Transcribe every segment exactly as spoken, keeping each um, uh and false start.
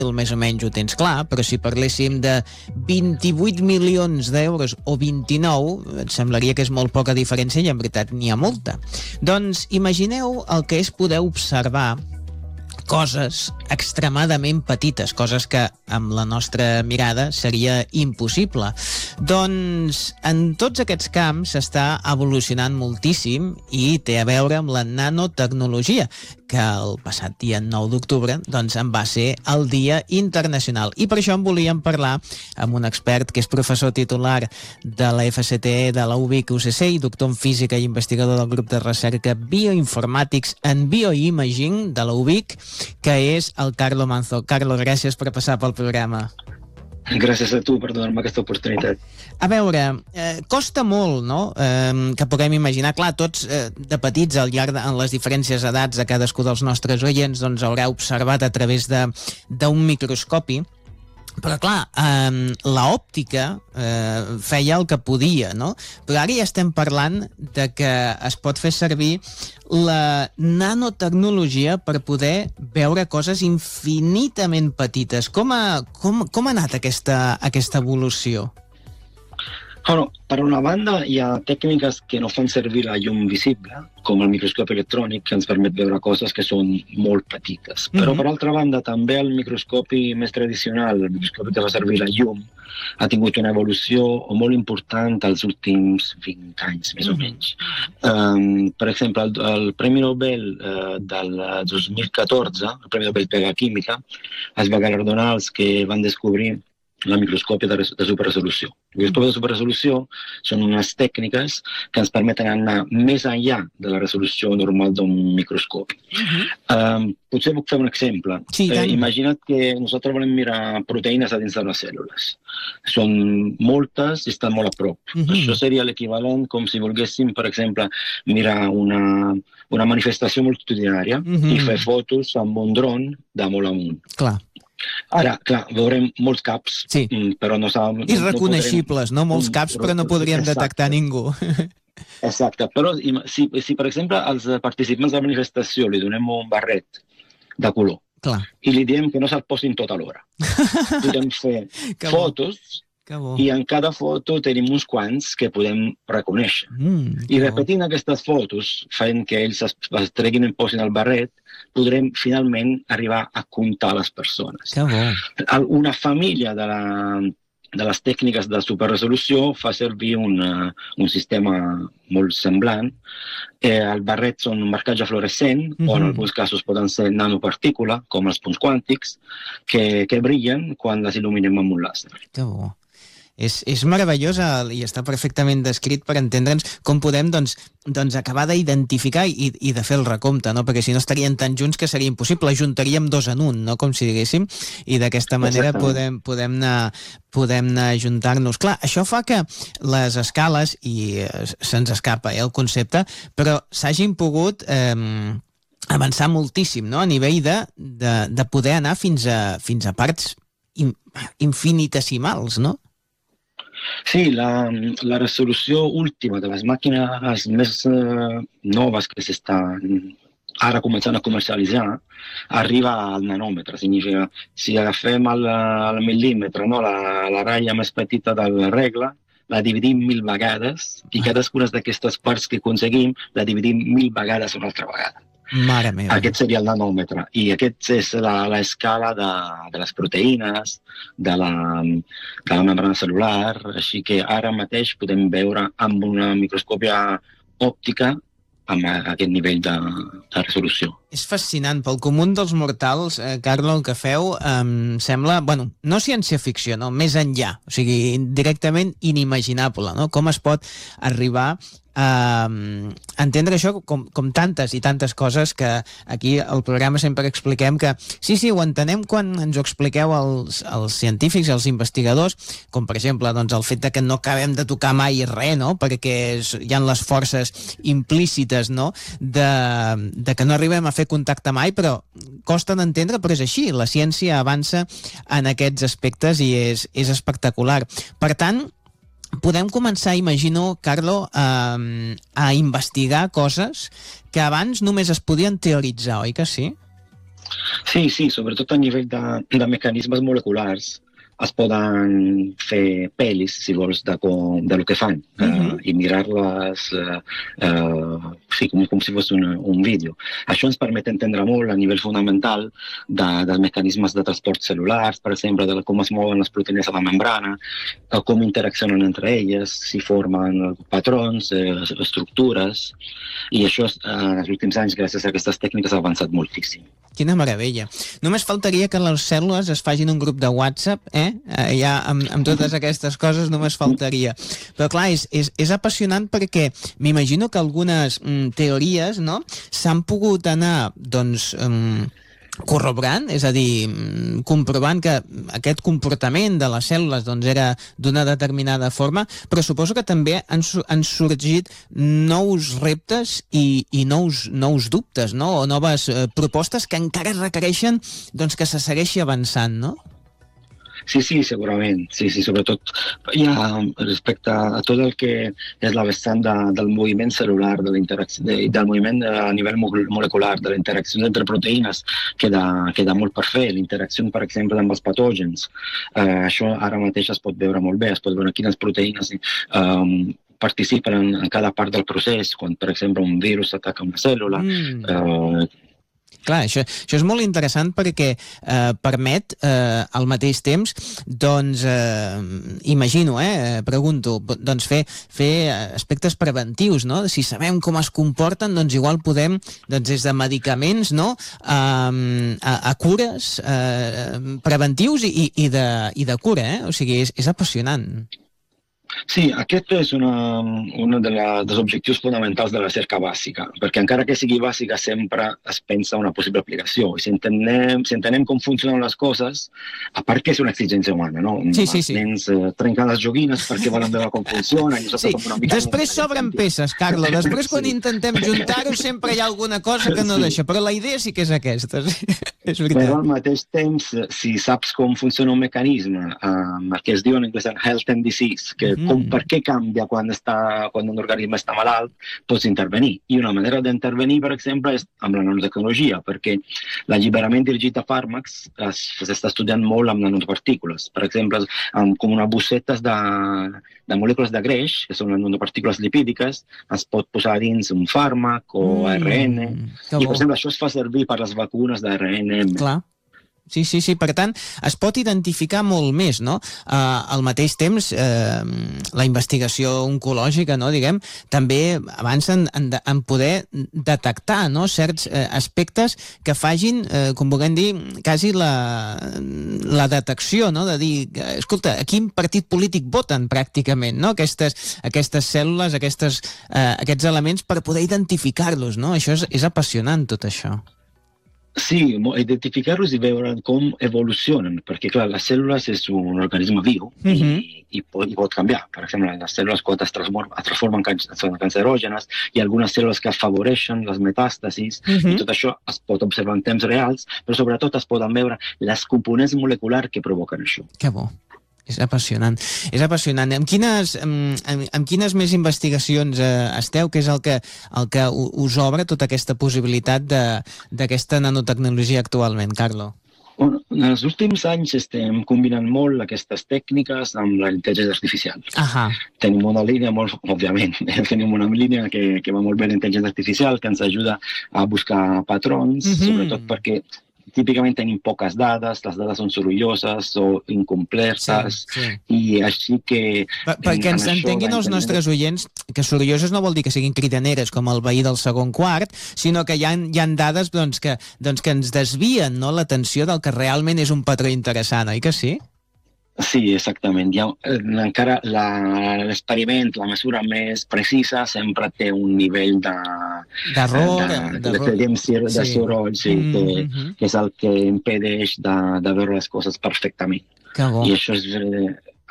més o menys ho tens clar, però si parléssim de vint-i-vuit milions d'euros o vint-i-nou, et semblaria que és molt poca diferència i en veritat n'hi ha molta. Doncs imagineu el que és poder observar coses extremadament petites, coses que amb la nostra mirada seria impossible. Doncs en tots aquests camps s'està evolucionant moltíssim i té a veure amb la nanotecnologia, que el passat dia nou d'octubre doncs, en va ser el Dia Internacional. I per això en volíem parlar amb un expert que és professor titular de la F C T E de la U B I C U C C i doctor en física i investigador del grup de recerca Bioinformàtics en Bioimaging de la U B I C, que és el Carlo Manzo. Carlo, gràcies per passar pel programa. Gràcies a tu per donar-me aquesta oportunitat. A veure, eh, costa molt, no?, eh, que puguem imaginar. Clar, tots eh, de petits, al llarg de en les diferents edats de cadascú dels nostres oients, doncs haurà observat a través de d'un microscopi. Però clar, eh, l'òptica eh, feia el que podia, no? Però ara ja estem parlant de que es pot fer servir la nanotecnologia per poder veure coses infinitament petites. Com ha, com, com ha anat aquesta, aquesta evolució? Bueno, per una banda, hi ha tècniques que no fan servir la llum visible, com el microscopi electrònic, que ens permet veure coses que són molt petites. Mm-hmm. Però, per altra banda, també el microscopi més tradicional, el microscopi que fa servir la llum, ha tingut una evolució molt important als últims vint anys, més mm-hmm. o menys. Um, per exemple, el, el Premi Nobel uh, del dos mil catorze, el Premi Nobel per la Química, es va galardonar els que van descobrir la microscòpia de, de superresolució. La microscòpia de superresolució són unes tècniques que ens permeten anar més enllà de la resolució normal d'un microscopi. Uh-huh. um, potser puc fer un exemple. Sí, eh, imagina't que nosaltres volem mirar proteïnes a dins de les cèl·lules. Són moltes i estan molt a prop. Uh-huh. Això seria l'equivalent com si volguéssim, per exemple, mirar una, una manifestació multitudinària uh-huh. i fer fotos amb un dron de molt amunt. Clar. Ara, clar, veurem molts caps, sí. però no sabem... Irreconeixibles, no? Molts caps, però no podríem detectar ningú. Exacte, però si, si per exemple als participants de la manifestació li donem un barret de color clar. I li diem que no se'l posin tota l'hora, podem fer fotos i en cada foto tenim uns quants que podem reconèixer. Mm, I repetint bo. Aquestes fotos, fent que ells es, es treguin i posin el barret, podrem finalment arribar a comptar les persones. Una família de, la, de les tècniques de superresolució fa servir una, un sistema molt semblant. Eh, el barret són un marcatge fluorescent, mm-hmm. o en alguns casos poden ser nanopartícules, com els punts quàntics, que, que brillen quan les il·luminem amb un làser. Que bo. És, és meravellós i està perfectament descrit per entendre'ns com podem doncs, doncs acabar d'identificar i, i de fer el recompte, no? Perquè si no estarien tan junts que seria impossible, juntaríem dos en un, no? Com si diguéssim, i d'aquesta manera podem, podem anar, podem anar ajuntar-nos. Clar, això fa que les escales, i eh, se'ns escapa eh, el concepte, però s'hagin pogut eh, avançar moltíssim, no? A nivell de, de, de poder anar fins a, fins a parts in, infinitesimals, no? Sí, la, la resolució última de les màquines més eh, noves que s'estan ara començant a comercialitzar arriba al nanòmetre. Significa, si agafem el, el mil·límetre, no, la, la ratlla més petita de la regla, la dividim mil vegades i cadascuna d'aquestes parts que aconseguim la dividim mil vegades una altra vegada. Mare meva. Aquest seria el nanòmetre i aquest és l'escala de, de les proteïnes, de la, de la membrana cel·lular, així que ara mateix podem veure amb una microscòpia òptica amb aquest nivell de, de resolució. És fascinant. Pel comú dels mortals, eh, Carlo, el que feu em eh, sembla, bueno, no ciència-ficció, no? Més enllà, o sigui, directament inimaginable, no? Com es pot arribar a uh, entendre això com, com tantes i tantes coses que aquí al programa sempre expliquem que sí, sí, ho entenem quan ens ho expliqueu els, els científics, els investigadors, com per exemple doncs, el fet de que no acabem de tocar mai res, no? Perquè és, hi ha les forces implícites, no? de, de que no arribem a fer contacte mai, però costa d'entendre, però és així, la ciència avança en aquests aspectes i és, és espectacular. Per tant, podem començar, imagino, Carlo, a, a investigar coses que abans només es podien teoritzar, oi que sí? Sí, sí, sobretot a nivell de, de mecanismes moleculars es poden fer pel·lis, si vols, de, com, de lo que fan uh -huh. uh, i mirar-les uh, uh, sí, com, com si fos un, un vídeo. Això ens permet entendre molt a nivell fonamental de, dels mecanismes de transport cel·lulars, per exemple, de com es mouen les proteïnes a la membrana, uh, com interaccionen entre elles, si formen patrons, uh, estructures, i això uh, en els últims anys, gràcies a aquestes tècniques, ha avançat moltíssim. Quina meravella. Només faltaria que les cèl·lules es facin un grup de WhatsApp, eh? eh ja amb, amb totes aquestes coses només faltaria. Però clar, és, és, és apassionant perquè m'imagino que algunes mm, teories, no?, s'han pogut anar, doncs, mm, corroborant, és a dir, comprovant que aquest comportament de les cèl·lules doncs, era d'una determinada forma, però suposo que també han, han sorgit nous reptes i, i nous, nous dubtes, no?, o noves eh, propostes que encara requereixen doncs, que se segueixi avançant, no? Sí, sí, segurament. Sí, sí, sobretot ja respecte a tot el que és la vessant de, del moviment cel·lular, de de, del moviment a nivell molecular, de la interacció entre proteïnes, queda, queda molt per fer. L'interacció, per exemple, amb els patògens. Eh, això ara mateix es pot veure molt bé, es pot veure quines proteïnes eh, participen en, en cada part del procés, quan, per exemple, un virus ataca una cèl·lula. Mm. Eh, Clar, això, això és molt interessant perquè eh, permet eh, al mateix temps, doncs, eh, imagino, eh, pregunto, doncs fer, fer aspectes preventius, no? Si sabem com es comporten, doncs igual podem, doncs des de medicaments, no?, a, a, a cures eh, preventius i, i, de, i de cura, eh? O sigui, és, és apassionant. Sí, aquest és una, un de la, dels objectius fonamentals de la recerca bàsica, perquè encara que sigui bàsica sempre es pensa una possible aplicació. I si entenem, si entenem com funcionen les coses, a part que és una exigència humana, no? Sí, sí, sí. Els nens eh, trenquen les joguines perquè volen veure com funciona. I sí. Una mica després s'obren peces, Carlo. Després quan sí. intentem juntar-ho sempre hi ha alguna cosa que no sí. deixa, però la idea sí que és aquesta. Sí. És veritat. Però al mateix temps, si saps com funciona un mecanisme, eh, que es diu en anglès health and disease, que com, mm. per què canvia quan, està, quan un organisme està malalt, pots intervenir. I una manera d'intervenir, per exemple, és amb la nanotecnologia, perquè l'alliberament dirigit a fàrmacs s'està estudiant molt amb nanopartícules. Per exemple, amb, com una bossetes de, de molècules de greix, que són les nanopartícules lipídiques, es pot posar dins un fàrmac o mm. A R N. I, per exemple, això es fa servir per les vacunes d'A R N M. Clar. Sí, sí, sí. Per tant, es pot identificar molt més, no? Uh, al mateix temps, uh, la investigació oncològica, no, diguem, també avança en, en, en poder detectar, no?, certs uh, aspectes que facin, uh, com vulguem dir, quasi la, la detecció, no?, de dir, escolta, a quin partit polític voten pràcticament, no?, aquestes, aquestes cèl·lules, aquestes, uh, aquests elements per poder identificar-los, no? Això és, és apassionant, tot això. Sí, identificar-los i veure com evolucionen, perquè, clar, les cèl·lules és un organisme viu uh-huh. i, i, pot, i pot canviar. Per exemple, les cèl·lules quan es transformen, es transformen són cancerògenes, hi ha algunes cèl·lules que afavoreixen les metàstasis, uh-huh. i tot això es pot observar en temps reals, però sobretot es poden veure les components moleculars que provoquen això. Que bo. És apassionant. És apassionant. Amb quines, amb, amb quines més investigacions eh, esteu? Què és el que, el que us obre tota aquesta possibilitat d'aquesta nanotecnologia actualment, Carlo? Bueno, en els últims anys estem combinant molt aquestes tècniques amb la intel·ligència artificial. Ahà. Tenim una línia molt, òbviament, tenim una línia que, que va molt bé la intel·ligència artificial, que ens ajuda a buscar patrons, mm-hmm. sobretot perquè típicament tenim poques dades, les dades són sorolloses o incompletes, sí, sí. i així que... Per, perquè ens entenguin els nostres oients, que sorolloses no vol dir que siguin cridaneres com el veí del segon quart, sinó que hi ha, hi ha dades doncs, que, doncs, que ens desvien, no?, l'atenció del que realment és un patró interessant, oi que sí? Sí, exactament. Ha, encara l'experiment, la mesura més precisa, sempre té un nivell de... D'error. De, de, de, de, de soroll, sí, mm -hmm. que, que és el que impedeix de, de veure les coses perfectament. Que bo. I això és...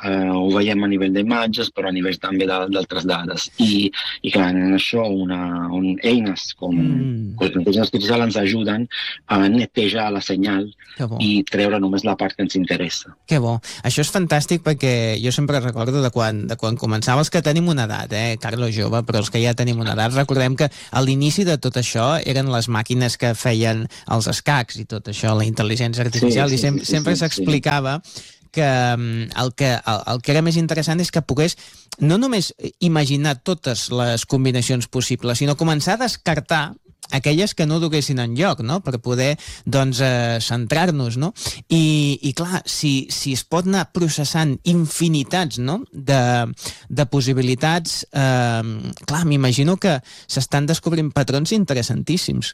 eh, ho veiem a nivell d'imatges, però a nivell també d'altres dades. I, i clar, en això una, un, eines com mm. la intel·ligència artificial ens ajuden a netejar la senyal i treure només la part que ens interessa. Que bo. Això és fantàstic perquè jo sempre recordo de quan, de quan començava, els que tenim una edat, eh, Carlos jove, però els que ja tenim una edat, recordem que a l'inici de tot això eren les màquines que feien els escacs i tot això, la intel·ligència artificial, sí, sí, i sem sí, sí, sempre s'explicava sí. que el, que el, el que era més interessant és que pogués no només imaginar totes les combinacions possibles, sinó començar a descartar aquelles que no duguessin enlloc, no? Per poder, doncs, eh, centrar-nos, no? I, i clar, si, si es pot anar processant infinitats, no?, de, de possibilitats, eh, clar, m'imagino que s'estan descobrint patrons interessantíssims.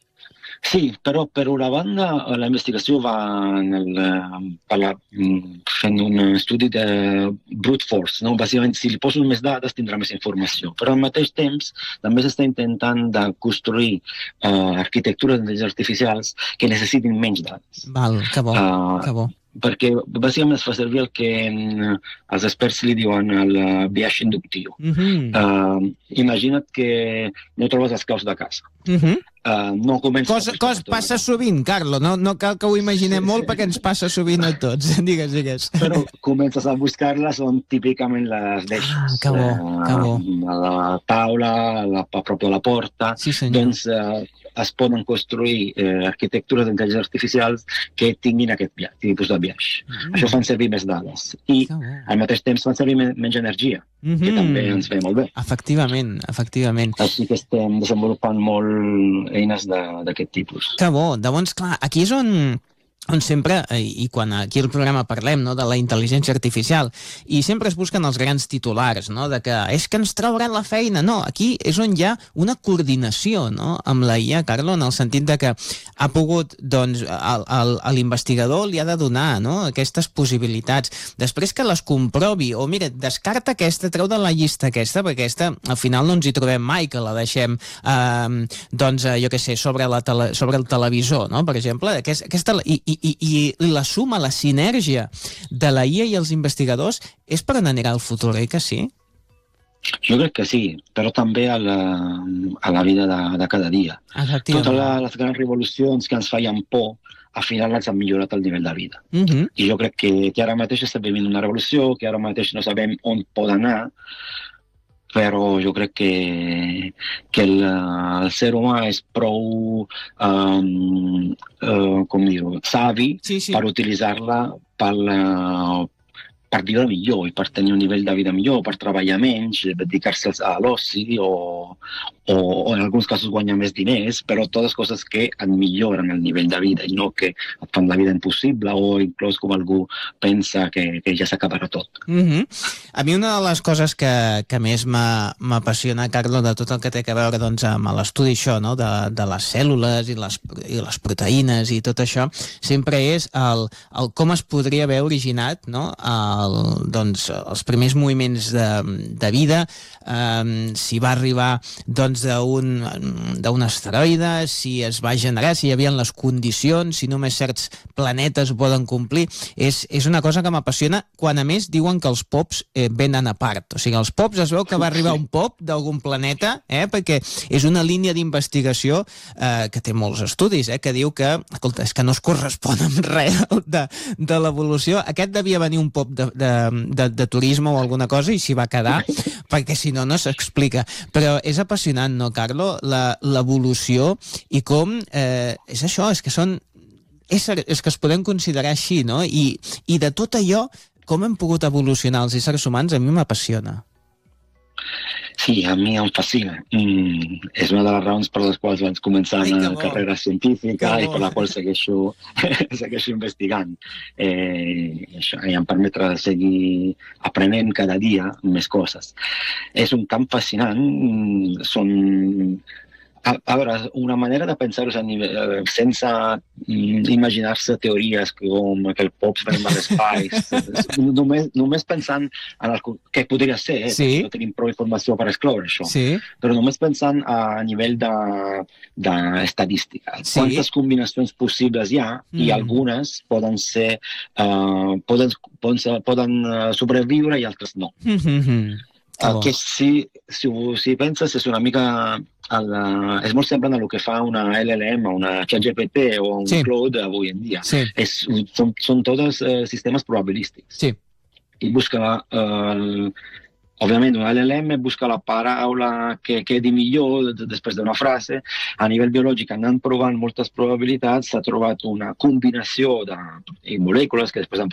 Sí, però per una banda la investigació va en el, per la, fent un estudi de brute force, no? Bàsicament, si li poso més dades tindrà més informació, però al mateix temps també s'està intentant de construir uh, arquitectures d'intel·ligències artificials que necessitin menys dades. Val, que bo, uh, que bo. Perquè bàsicament es fa servir el que els experts li diuen el biaix inductiu. Mm-hmm. Uh, imagina't que no trobes les claus de casa. Mm-hmm. Uh, no cosa cosa passa sovint, Carlo, no, no cal que ho imaginem sí, molt sí. Perquè ens passa sovint a tots. Digues, digues. Però comences a buscar-les on típicament les deixes. Ah, que bo, que bo. Uh, a la taula, a, la, a prop de la porta. Sí, senyor. Doncs uh, es poden construir eh, arquitectures d'intel·ligències artificials que tinguin aquest tipus de biaix. Mm. Això fan servir més dades. I al mateix temps fan servir menys energia, mm-hmm. que també ens ve molt bé. Efectivament, efectivament. Així que estem desenvolupant molt eines d'aquest tipus. Que bo. Llavors, clar, aquí és on... on sempre, i quan aquí al programa parlem, no, de la intel·ligència artificial, i sempre es busquen els grans titulars, no, de que és que ens trauran la feina. No, aquí és on hi ha una coordinació, no, amb la I A, Carlo, en el sentit de que ha pogut, doncs, al, al, a l'investigador li ha de donar, no, aquestes possibilitats. Després que les comprovi, o mira, descarta aquesta, treu de la llista aquesta, perquè aquesta al final no ens hi trobem mai, que la deixem, eh, doncs, jo què sé, sobre, la tele, sobre el televisor, no, per exemple, aquesta, aquesta i, i I, i la suma, la sinergia de la I A i els investigadors és per on anirà el futur, eh que sí? Jo crec que sí, però també a la, a la vida de, de cada dia. Totes les grans revolucions que ens feien por, al final ens han millorat el nivell de vida. Uh-huh. I jo crec que, que ara mateix estem vivint una revolució, que ara mateix no sabem on pot anar, però jo crec que, que el, el ser humà és prou um, uh, com dir-ho, savi sí, sí. per utilitzar-la per, uh, per viure millor i per tenir un nivell de vida millor, per treballar menys, dedicar-se a l'oci o, o, o en alguns casos guanyar més diners, però totes coses que et milloren el nivell de vida i no que et fan la vida impossible o inclús com algú pensa que, que ja s'acabarà tot. Mm-hmm. A mi una de les coses que, que més m'apassiona, Carlo, de tot el que té a veure doncs, amb l'estudi això, no? de, de les cèl·lules i les, i les proteïnes i tot això, sempre és el, el com es podria haver originat, no? el, doncs, els primers moviments de, de vida, eh, si va arribar doncs, d'un d'un asteroide, si es va generar, si hi havia les condicions, si només certs planetes ho poden complir. És, és una cosa que m'apassiona, quan a més diuen que els pops eh, venen a part. O sigui, els pops es veu que va arribar un pop d'algun planeta, eh, perquè és una línia d'investigació eh, que té molts estudis, eh, que diu que, escolta, és que no es correspon amb res de, de l'evolució. Aquest devia venir un pop de, de, de, de turisme o alguna cosa i s'hi va quedar, perquè si no, no s'explica. Però és apassionant, no, Carlo, l'evolució i com, eh, és això, és que són éssers, és que es podem considerar així, no? I, i de tot allò, com hem pogut evolucionar els éssers humans, a mi m'apassiona. Sí, a mi em fascina. Mm, és una de les raons per les quals vaig començar una carrera científica i per la qual segueixo, segueixo investigant. Eh, això em permetrà seguir aprenent cada dia més coses. És un camp fascinant. Són A, a veure, una manera de pensar-ho sense mm, imaginar-se teories com que el Pops ven a l'espai, només, només pensant en el que podria ser, eh? Sí. No tenim prou informació per excloure això, sí. però només pensant a nivell d'estadística. De, de sí. Quantes combinacions possibles hi ha, mm. i algunes poden ser, uh, poden, poden, poden sobreviure i altres no. Mm-hmm. Uh, que si, si, si penses és una mica el, uh, és molt semblant a el que fa una L L M, una ChatGPT o un sí. Claude avui en dia. Sí. És, són, són tots uh, sistemes probabilístics. Sí. I busca, uh, òbviament, una L L M busca la paraula que quedi millor després d'una frase. A nivell biològic, anant provant moltes probabilitats, s'ha trobat una combinació de molècules que després han